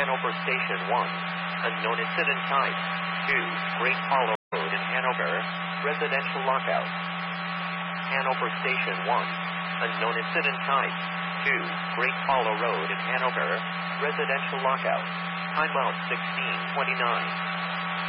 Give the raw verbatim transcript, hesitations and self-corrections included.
Hanover Station one, unknown incident type. two. Great Hollow Road in Hanover, residential lockout. Hanover Station one, unknown incident type. two. Great Hollow Road in Hanover, residential lockout. Timeout sixteen twenty-nine.